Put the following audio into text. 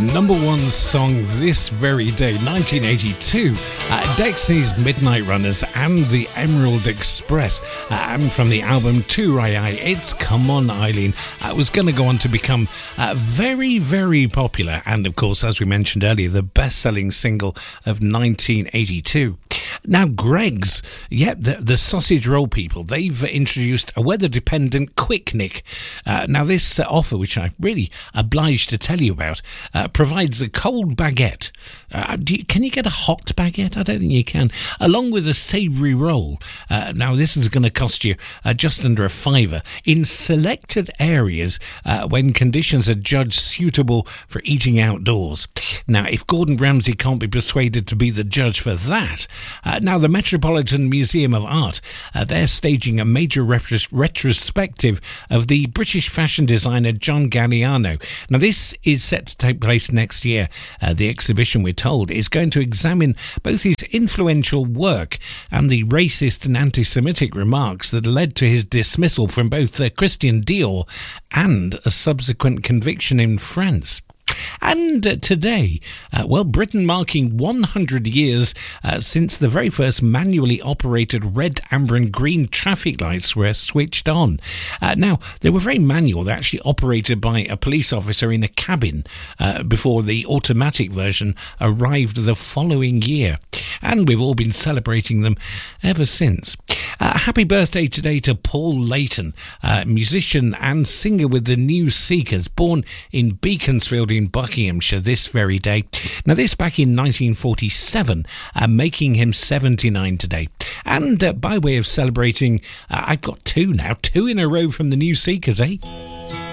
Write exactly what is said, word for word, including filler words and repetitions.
number one song this very day, nineteen eighty-two. Uh, Dexys Midnight Runners and the Emerald Express. Uh, and from the album To Rai Ai, it's Come On Eileen. Uh, was going to go on to become uh, very, very popular. And of course, as we mentioned earlier, the best-selling single of nineteen eighty-two. Now, Greggs, yeah, the, the sausage roll people, they've introduced a weather-dependent Quick Nick. Uh, now, this uh, offer, which I'm really obliged to tell you about, uh, provides a cold baguette. Uh, do you, can you get a hot baguette? I don't think you can. Along with a savoury roll. Uh, now, this is going to cost you uh, just under a fiver in selected areas uh, when conditions are judged suitable for eating outdoors. Now, if Gordon Ramsay can't be persuaded to be the judge for that, Uh, now, the Metropolitan Museum of Art, uh, they're staging a major retros- retrospective of the British fashion designer John Galliano. Now, this is set to take place next year. Uh, the exhibition, we're told, is going to examine both his influential work and the racist and anti-Semitic remarks that led to his dismissal from both uh, Christian Dior and a subsequent conviction in France. And uh, today, uh, well, Britain marking one hundred years uh, since the very first manually operated red, amber and green traffic lights were switched on. Uh, now, they were very manual. They're actually operated by a police officer in a cabin uh, before the automatic version arrived the following year. And we've all been celebrating them ever since. Uh, happy birthday today to Paul Layton, uh, musician and singer with the New Seekers, born in Beaconsfield in Buckinghamshire this very day. Now, this back in nineteen forty-seven, uh, making him seventy-nine today. And uh, by way of celebrating, uh, I've got two now, two in a row from the New Seekers, eh?